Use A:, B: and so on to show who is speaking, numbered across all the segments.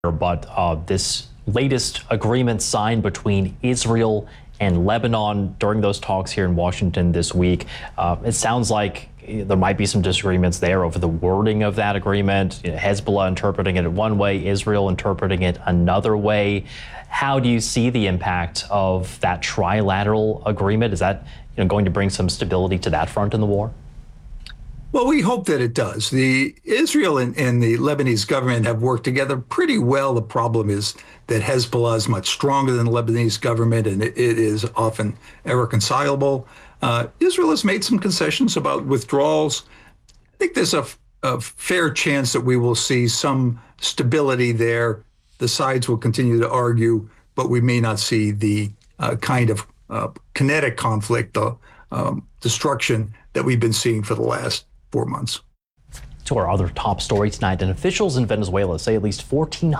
A: But this latest agreement signed between Israel and Lebanon during those talks here in Washington this week, it sounds like there might be some disagreements there over the wording of that agreement. Hezbollah interpreting it one way, Israel interpreting it another way. How do you see the impact of that trilateral agreement? Is that going to bring some stability to that front in the war?
B: Well, we hope that it does. The Israel and the Lebanese government have worked together pretty well. The problem is that Hezbollah is much stronger than the Lebanese government, and it is often irreconcilable. Israel has made some concessions about withdrawals. I think there's a fair chance that we will see some stability there. The sides will continue to argue, but we may not see the kind of kinetic conflict, destruction that we've been seeing for the last 4 months.
A: To our other top story tonight, and officials in Venezuela say at least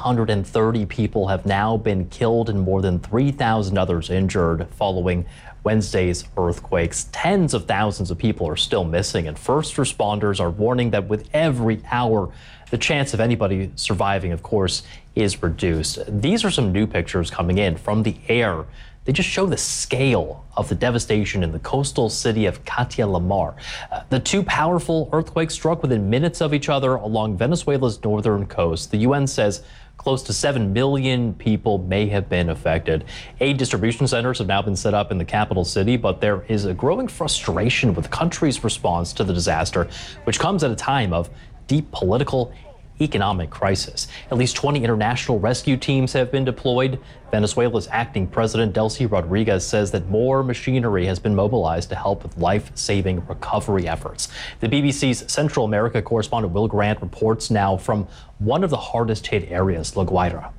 A: 1,430 people have now been killed and more than 3,000 others injured following Wednesday's earthquakes. Tens of thousands of people are still missing, and first responders are warning that with every hour, the chance of anybody surviving, of course, is reduced. These are some new pictures coming in from the air. They just show the scale of the devastation in the coastal city of Catia la Mar. The two powerful earthquakes struck within minutes of each other along Venezuela's northern coast. The UN says close to 7 million people may have been affected. Aid distribution centers have now been set up in the capital city, but there is a growing frustration with the country's response to the disaster, which comes at a time of deep political economic crisis. At least 20 international rescue teams have been deployed. Venezuela's acting president, Delcy Rodriguez, says that more machinery has been mobilized to help with life-saving recovery efforts. The BBC's Central America correspondent Will Grant reports now from one of the hardest hit areas, La Guaira.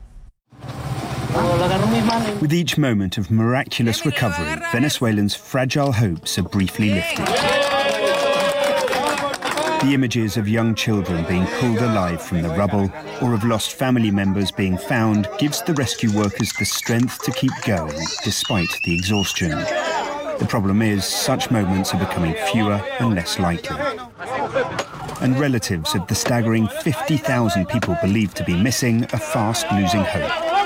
C: With each moment of miraculous recovery, Venezuelans' fragile hopes are briefly lifted. The images of young children being pulled alive from the rubble or of lost family members being found gives the rescue workers the strength to keep going despite the exhaustion. The problem is, such moments are becoming fewer and less likely. And relatives of the staggering 50,000 people believed to be missing are fast losing hope.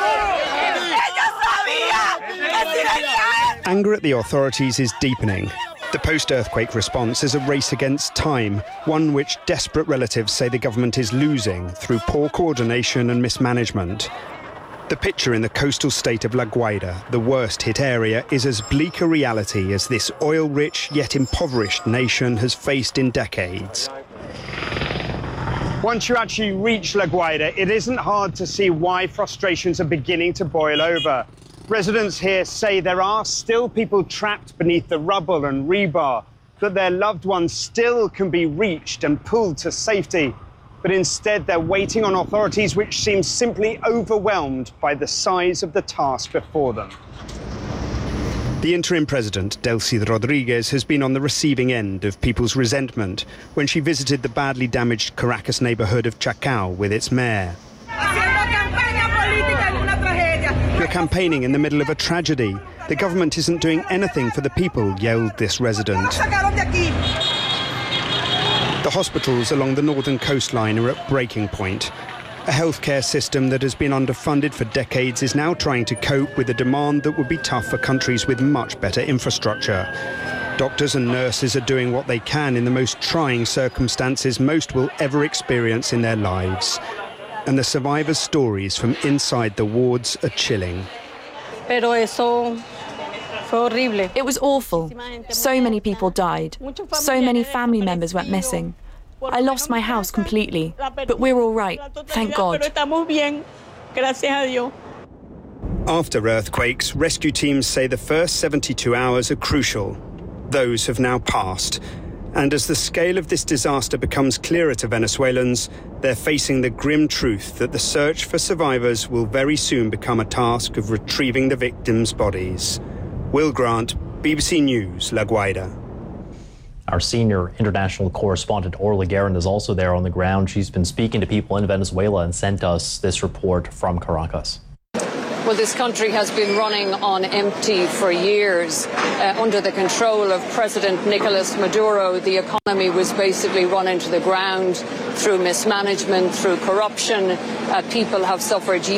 D: Anger at the authorities is deepening. The post-earthquake response is a race against time, one which desperate relatives say the government is losing through poor coordination and mismanagement. The picture in the coastal state of La Guaira, the worst hit area, is as bleak a reality as this oil-rich yet impoverished nation has faced in decades. Once you actually reach La Guaira, it isn't hard to see why frustrations are beginning to boil over. Residents here say there are still people trapped beneath the rubble and rebar, that their loved ones still can be reached and pulled to safety. But instead, they're waiting on authorities which seem simply overwhelmed by the size of the task before them. The interim president, Delcy Rodriguez, has been on the receiving end of people's resentment when she visited the badly damaged Caracas neighborhood of Chacao with its mayor. You're campaigning in the middle of a tragedy. The government isn't doing anything for the people, yelled this resident. The hospitals along the northern coastline are at breaking point. A healthcare system that has been underfunded for decades is now trying to cope with a demand that would be tough for countries with much better infrastructure. Doctors and nurses are doing what they can in the most trying circumstances most will ever experience in their lives. And the survivors' stories from inside the wards are chilling.
E: It was awful. So many people died. So many family members went missing. I lost my house completely, but we're all right, thank God.
D: After earthquakes, rescue teams say the first 72 hours are crucial. Those have now passed. And as the scale of this disaster becomes clearer to Venezuelans, they're facing the grim truth that the search for survivors will very soon become a task of retrieving the victims' bodies. Will Grant, BBC News, La Guaira.
A: Our senior international correspondent Orla Guerin is also there on the ground. She's been speaking to people in Venezuela and sent us this report from Caracas.
F: Well, this country has been running on empty for years. Under the control of President Nicolas Maduro, the economy was basically run into the ground through mismanagement, through corruption. People have suffered